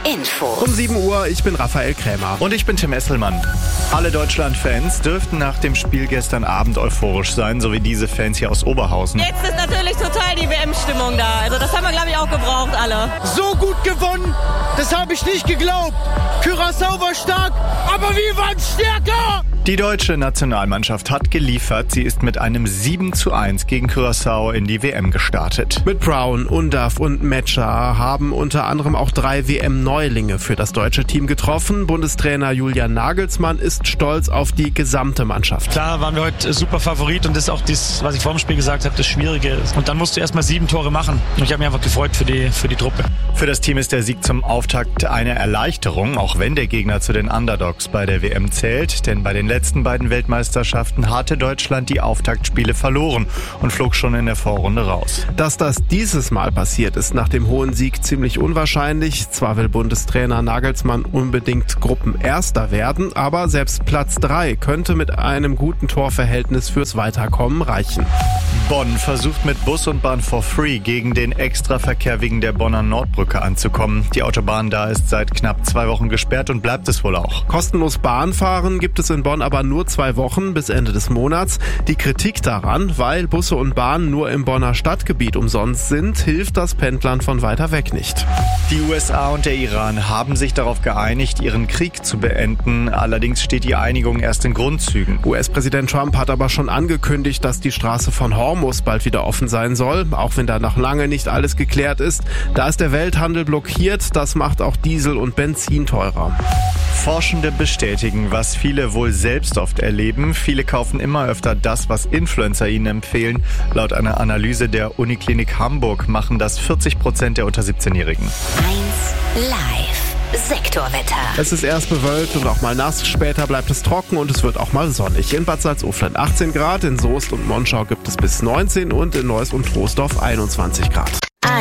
Info. Um 7 Uhr, ich bin Raphael Krämer. Und ich bin Tim Esselmann. Alle Deutschland-Fans dürften nach dem Spiel gestern Abend euphorisch sein, so wie diese Fans hier aus Oberhausen. Jetzt ist natürlich total die WM-Stimmung da. Also das haben wir, glaube ich, auch gebraucht, alle. So gut gewonnen, das habe ich nicht geglaubt. Curaçao war stark, aber wir waren stärker. Die deutsche Nationalmannschaft hat geliefert. Sie ist mit einem 7:1 gegen Curaçao in die WM gestartet. Mit Brown, Undav und Metscher haben unter anderem auch 3 WM-Neulinge für das deutsche Team getroffen. Bundestrainer Julian Nagelsmann ist stolz auf die gesamte Mannschaft. Klar waren wir heute super Favorit und das ist auch das, was ich vor dem Spiel gesagt habe, das Schwierige. Und dann musst du erstmal 7 Tore machen. Und ich habe mich einfach gefreut für die Truppe. Für das Team ist der Sieg zum Auftakt eine Erleichterung, auch wenn der Gegner zu den Underdogs bei der WM zählt. Denn bei den letzten beiden Weltmeisterschaften hatte Deutschland die Auftaktspiele verloren und flog schon in der Vorrunde raus. Dass das dieses Mal passiert, ist nach dem hohen Sieg ziemlich unwahrscheinlich. Zwar will Bundestrainer Nagelsmann unbedingt Gruppenerster werden, aber selbst Platz 3 könnte mit einem guten Torverhältnis fürs Weiterkommen reichen. Bonn versucht mit Bus und Bahn for free gegen den Extraverkehr wegen der Bonner Nordbrücke anzukommen. Die Autobahn da ist seit knapp 2 Wochen gesperrt und bleibt es wohl auch. Kostenlos Bahn fahren gibt es in Bonn aber nur 2 Wochen bis Ende des Monats. Die Kritik daran, weil Busse und Bahnen nur im Bonner Stadtgebiet umsonst sind, hilft das Pendlern von weiter weg nicht. Die USA und der Iran haben sich darauf geeinigt, ihren Krieg zu beenden. Allerdings steht die Einigung erst in Grundzügen. US-Präsident Trump hat aber schon angekündigt, dass die Straße von Hormuz bald wieder offen sein soll, auch wenn da noch lange nicht alles geklärt ist. Da ist der Welthandel blockiert, das macht auch Diesel und Benzin teurer. Forschende bestätigen, was viele wohl selbst oft erleben. Viele kaufen immer öfter das, was Influencer ihnen empfehlen. Laut einer Analyse der Uniklinik Hamburg machen das 40% der unter 17-Jährigen. 1 Live. Sektorwetter. Es ist erst bewölkt und auch mal nass, später bleibt es trocken und es wird auch mal sonnig. In Bad Salzuflen 18 Grad, in Soest und Monschau gibt es bis 19 und in Neuss und Troisdorf 21 Grad.